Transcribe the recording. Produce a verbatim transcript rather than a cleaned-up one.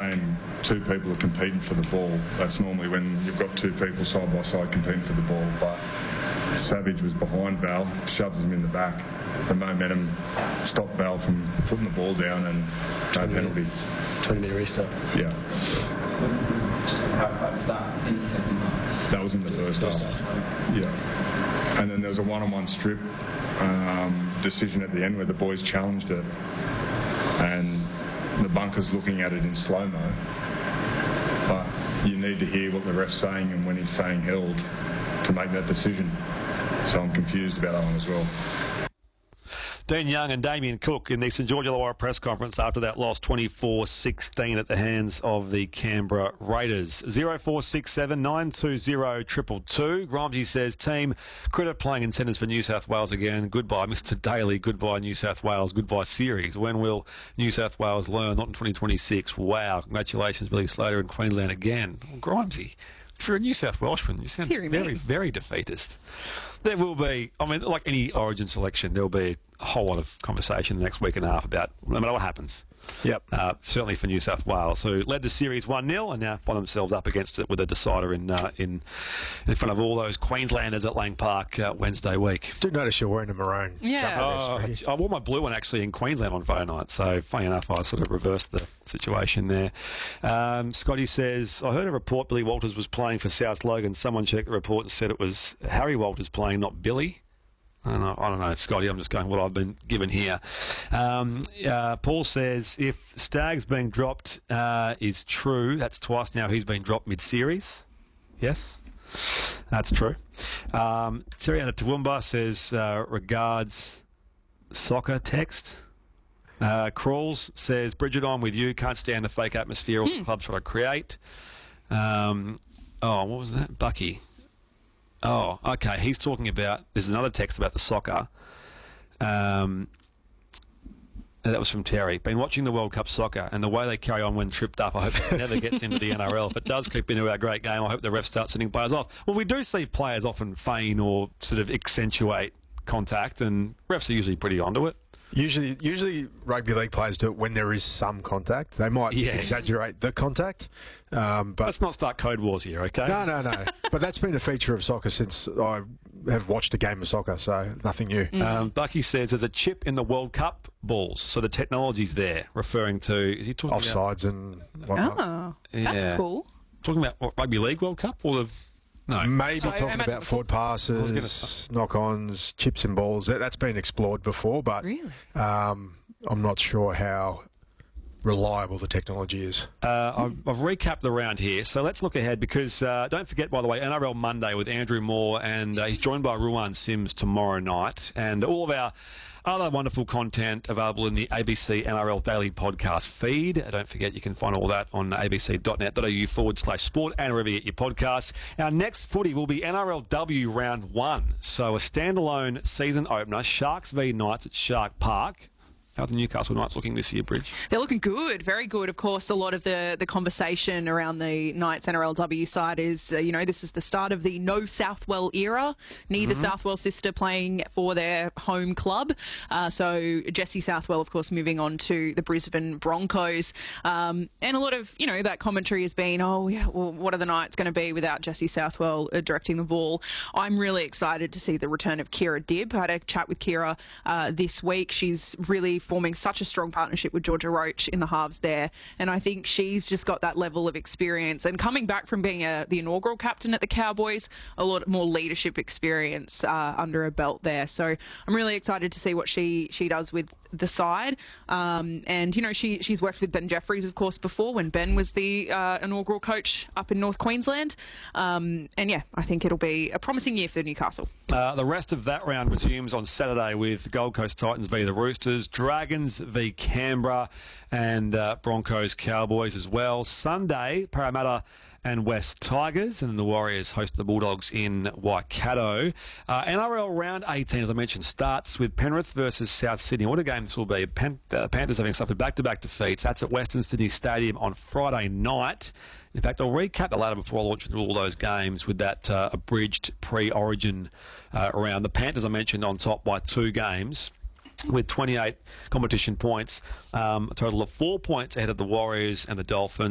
saying two people are competing for the ball. That's normally when you've got two people side by side competing for the ball. But Savage was behind Val, shoves him in the back. The momentum stopped Val from putting the ball down and no penalty. twenty minute restart. Yeah. Was, was, just to clarify, was that in the second half? That was in the first half. Yeah. And then there was a one-on-one strip um, decision at the end where the boys challenged it. And the bunker's looking at it in slow-mo. But you need to hear what the ref's saying and when he's saying held to make that decision. So I'm confused about that one as well. Dean Young and Damien Cook in the St George Illawarra press conference after that loss twenty-four sixteen at the hands of the Canberra Raiders. zero four six seven nine two zero two two two. Grimesy says, team, credit playing in centres for New South Wales again. Goodbye, Mister Daly. Goodbye, New South Wales. Goodbye, series. When will New South Wales learn? Not in twenty twenty-six. Wow. Congratulations, Billy Slater in Queensland again. Well, Grimesy, if you're a New South Welshman, you sound Deary very, me. very defeatist. There will be, I mean, like any Origin selection, there will be a whole lot of conversation the next week and a half about no matter what happens. Yep. Uh, certainly for New South Wales, who led the series one nil and now find themselves up against it with a decider in uh, in in front of all those Queenslanders at Lang Park uh, Wednesday week. Do notice you're wearing a maroon. Yeah. Oh, I wore my blue one actually in Queensland on Friday night, so funny enough, I sort of reversed the situation there. Um, Scotty says, I heard a report Billy Walters was playing for South Logan. Someone checked the report and said it was Harry Walters playing, not Billy. I don't know, I don't know, Scotty. I'm just going what I've been given here. Um, uh, Paul says, if Staggs being dropped uh, is true, that's twice now he's been dropped mid-series. Yes, that's true. Um, Seriana Toowoomba says, uh, regards soccer text. Uh, Crawls says, Bridget, I'm with you. Can't stand the fake atmosphere all the clubs try to create. Um, oh, what was that? Bucky. Oh, okay. He's talking about, there's another text about the soccer. Um, that was from Terry. Been watching the World Cup soccer and the way they carry on when tripped up, I hope it never gets into the N R L. If it does creep into our great game, I hope the refs start sending players off. Well, we do see players often feign or sort of accentuate contact, and refs are usually pretty onto it. Usually, usually rugby league players do it when there is some contact. They might Yeah. exaggerate the contact, um, but Let's not start code wars here, okay? no, no, no. But that's been a feature of soccer since I have watched a game of soccer, so nothing new. Um, Bucky says there's a chip in the World Cup balls, so the technology's there, referring to, is he talking about, Offsides and whatnot. Oh, that's Yeah. cool. talking about what, Rugby League World Cup or the, no? Maybe So, talking imagine- about forward gonna passes, knock-ons, chips and balls. That, that's been explored before, but Really? um, I'm not sure how reliable the technology is. Uh, I've, I've recapped the round here, so let's look ahead because uh, don't forget, by the way, N R L Monday with Andrew Moore, and uh, he's joined by Ruan Sims tomorrow night, and all of our other wonderful content available in the A B C N R L Daily Podcast feed. Uh, don't forget, you can find all that on abc.net.au forward slash sport and wherever you get your podcasts. Our next footy will be N R L W round one, so a standalone season opener, Sharks v Knights at Shark Park. How are the Newcastle Knights looking this year, Bridge? They're looking good, very good. Of course, a lot of the, the conversation around the Knights N R L W side is, uh, you know, this is the start of the no Southwell era. Neither Mm-hmm. Southwell sister playing for their home club. Uh, so Jesse Southwell, of course, moving on to the Brisbane Broncos. Um, and a lot of, you know, that commentary has been, oh, yeah, well, what are the Knights going to be without Jesse Southwell uh, directing the ball? I'm really excited to see the return of Kira Dibb. I had a chat with Kira uh, this week. She's really forming such a strong partnership with Georgia Roach in the halves there, and I think she's just got that level of experience, and coming back from being a, the inaugural captain at the Cowboys, a lot more leadership experience uh, under her belt there. So I'm really excited to see what she she does with the side. Um, and you know, she she's worked with Ben Jeffries, of course, before when Ben was the uh, inaugural coach up in North Queensland. Um, and yeah, I think it'll be a promising year for Newcastle. Uh, the rest of that round resumes on Saturday with Gold Coast Titans v the Roosters, Dragons v Canberra, and uh, Broncos Cowboys as well. Sunday, Parramatta and West Tigers, and then the Warriors host the Bulldogs in Waikato. Uh, N R L round eighteen, as I mentioned, starts with Penrith versus South Sydney. What a game this will be. Pen- uh, Panthers having suffered back-to-back defeats. That's at Western Sydney Stadium on Friday night. In fact, I'll recap the latter before I launch into all those games with that uh, abridged pre-origin uh, round. The Panthers, I mentioned, on top by two games with twenty-eight competition points, um, a total of four points ahead of the Warriors and the Dolphins.